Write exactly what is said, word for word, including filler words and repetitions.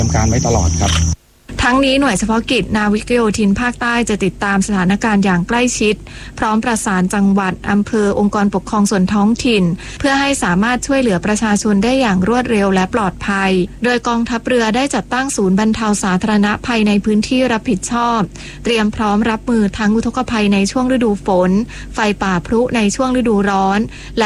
ทำการไว้ตลอดครับทั้งนี้หน่วยเฉพาะกิจนาวิกโยธินภาคใต้จะติดตามสถานการณ์อย่างใกล้ชิดพร้อมประสานจังหวัดอำเภอองค์กรปกครองส่วนท้องถิ่นเพื่อให้สามารถช่วยเหลือประชาชนได้อย่างรวดเร็วและปลอดภัยโดยกองทัพเรือได้จัดตั้งศูนย์บรรเทาสาธารณภัยในพื้นที่รับผิดชอบเตรียมพร้อมรับมือทั้งอุทกภัยในช่วงฤดูฝนไฟป่าพลุในช่วงฤดูร้อนและ